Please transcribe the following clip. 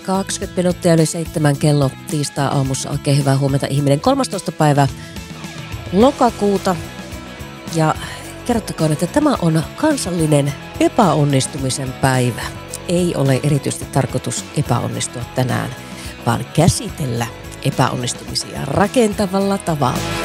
20 minuuttia yli 7 kello tiistai-aamussa. Oikein hyvää huomenta ihminen. 13. päivä lokakuuta. Ja kerrottakoon, että tämä on kansallinen epäonnistumisen päivä. Ei ole erityisesti tarkoitus epäonnistua tänään, vaan käsitellä epäonnistumisia rakentavalla tavalla.